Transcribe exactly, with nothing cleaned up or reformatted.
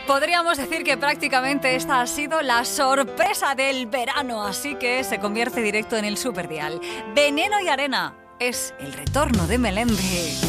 Podríamos decir que prácticamente esta ha sido la sorpresa del verano, así que se convierte directo en el superdial. Veneno y arena es el retorno de Melendi.